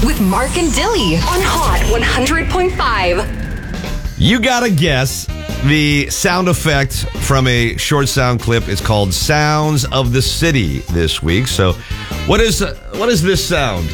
with Mark and Dilly on Hot 100.5. You gotta guess the sound effect from a short sound clip. It's called Sounds of the City this week. So what is this sound?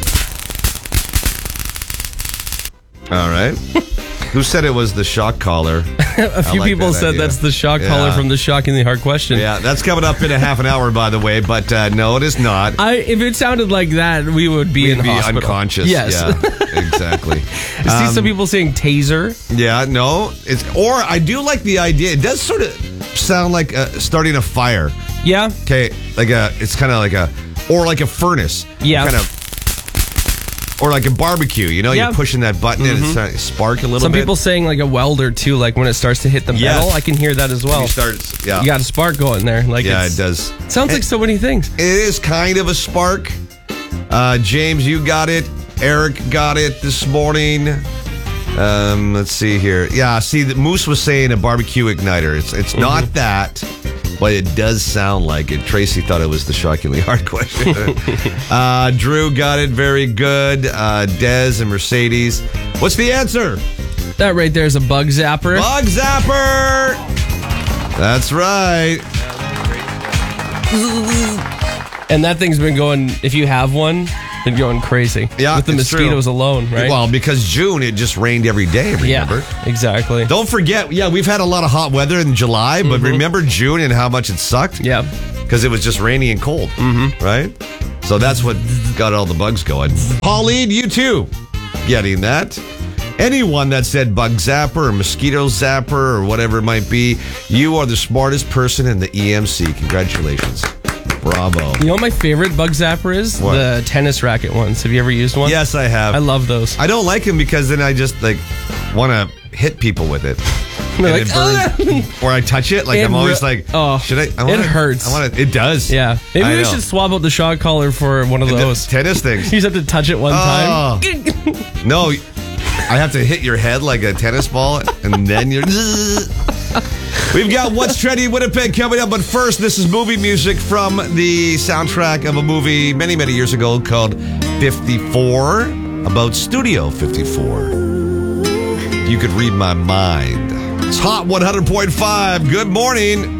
All right. Who said it was the shock collar? A few people said that's the shock collar from the Shockingly Hard Question. Yeah, that's coming up in a half an hour, by the way. But no, it is not. If it sounded like that, we would be in hospital. Unconscious. Yes. Yeah, exactly. I see some people saying taser. Yeah, no. Or I do like the idea. It does sort of sound like starting a fire. Yeah. Okay, it's kind of like a furnace. Yeah. Kind of. Or like a barbecue, you're pushing that button and it's starting to spark a little bit. Some people saying like a welder too, like when it starts to hit the metal, I can hear that as well. You got a spark going there. It does. Sounds like so many things. It is kind of a spark. James, you got it. Eric got it this morning. Let's see here. Yeah, see, Moose was saying a barbecue igniter. It's not that. But it does sound like it. Tracy thought it was the Shockingly Hard Question. Drew got it. Very good. Dez and Mercedes. What's the answer? That right there is a bug zapper. Bug zapper! That's right. And that thing's been going, if you have one, been going crazy. Yeah, with the mosquitoes alone, right? Well, because June, it just rained every day, remember? Yeah, exactly. Don't forget, we've had a lot of hot weather in July, but remember June and how much it sucked? Yeah. Because it was just rainy and cold, right? So that's what got all the bugs going. Pauline, you too, getting that. Anyone that said bug zapper or mosquito zapper or whatever it might be, you are the smartest person in the EMC. Congratulations. Bravo. You know what my favorite bug zapper is? What? The tennis racket ones. Have you ever used one? Yes, I have. I love those. I don't like them because then I just want to hit people with it. And it burns. Or I touch it. I'm always like, should I? It hurts. It does. Yeah. Maybe we should swap out the shock collar for one of those. Tennis things. You just have to touch it one time. No, I have to hit your head like a tennis ball and then you're... We've got What's Trending Winnipeg coming up, but first, this is movie music from the soundtrack of a movie many, many years ago called 54, about Studio 54. You could read my mind. It's Hot 100.5. Good morning.